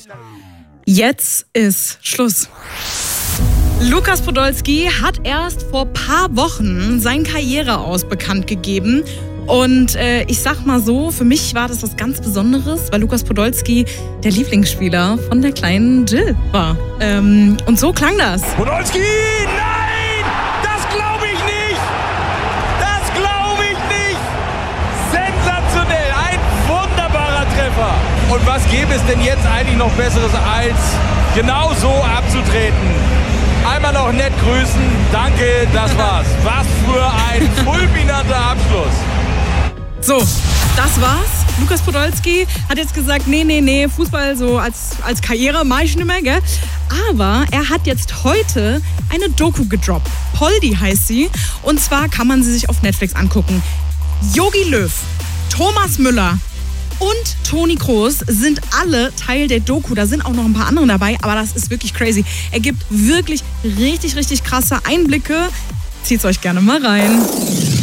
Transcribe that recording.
Jetzt ist Schluss. Lukas Podolski hat erst vor ein paar Wochen sein Karriereaus bekannt gegeben. Und ich sag mal so, für mich war das was ganz Besonderes, weil Lukas Podolski der Lieblingsspieler von der kleinen Jill war. Und so klang das. Podolski, nein! Das glaube ich nicht! Das glaube ich nicht! Sensationell, ein wunderbarer Treffer. Und was gäbe es denn jetzt eigentlich noch Besseres, als genau so abzutreten? Einmal noch nett grüßen, danke, das war's. Was für ein fulminanter Abschluss. So, das war's. Lukas Podolski hat jetzt gesagt, nee, Fußball so als Karriere mache ich nicht mehr, gell? Aber er hat jetzt heute eine Doku gedroppt. Poldi heißt sie. Und zwar kann man sie sich auf Netflix angucken. Jogi Löw, Thomas Müller und Toni Kroos sind alle Teil der Doku. Da sind auch noch ein paar andere dabei, aber das ist wirklich crazy. Er gibt wirklich richtig krasse Einblicke. Zieht's euch gerne mal rein.